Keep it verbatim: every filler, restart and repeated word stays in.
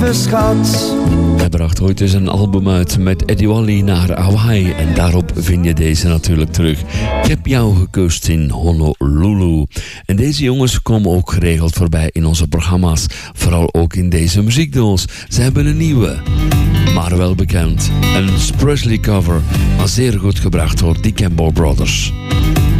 lieve schat. Hij bracht ooit eens een album uit met Eddie Wally naar Hawaii. En daarop vind je deze natuurlijk terug. Ik heb jou gekust in Honolulu. En deze jongens komen ook geregeld voorbij in onze programma's. Vooral ook in deze muziekdoos. Ze hebben een nieuwe, maar wel bekend. Een Presley cover, maar zeer goed gebracht door die Campbell Brothers.